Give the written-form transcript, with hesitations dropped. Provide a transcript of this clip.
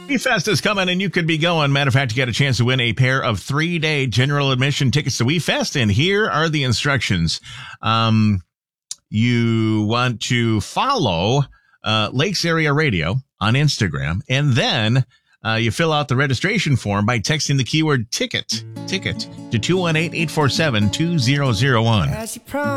WeFest is coming, and you could be going. Matter of fact, you got a chance to win a pair of 3-day general admission tickets to WeFest, and here are the instructions. You want to follow Lakes Area Radio on Instagram, and then you fill out the registration form by texting the keyword ticket to 218-847-2001.